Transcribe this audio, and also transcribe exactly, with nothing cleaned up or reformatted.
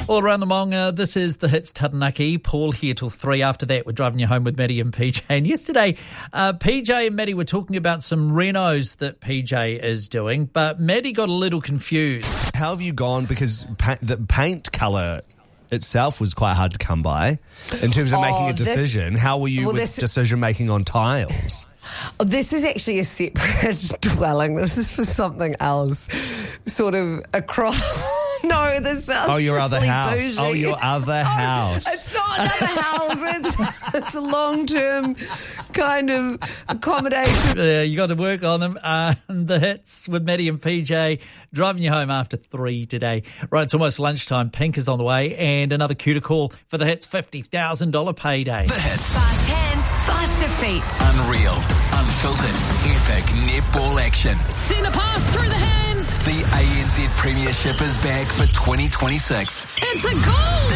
All around the Mong, uh, this is the Hits Taranaki. Paul here till three. After that, we're driving you home with Maddie and P J. And yesterday, uh, P J and Maddie were talking about some renos that P J is doing, but Maddie got a little confused. How have you gone? Because pa- the paint colour itself was quite hard to come by. In terms of Oh, making a this- decision, how were you well, with this- decision-making on tiles? Oh, this is actually a separate dwelling. This is for something else. Sort of across... No, this sounds Oh, your other really house. bougie. Oh, your other house. It's not another house. It's, it's a long-term kind of accommodation. Uh, you got to work on them. Uh, the Hits with Maddie and P J, driving you home after three today. Right, it's almost lunchtime. Pink is on the way, and another cue to call for the Hits fifty thousand dollars payday. The Hits. Fast hands, faster feet. Unreal, unfiltered, epic netball action. Send a pass through the hands. The A N Z Premiership is back for twenty twenty-six. It's a goal.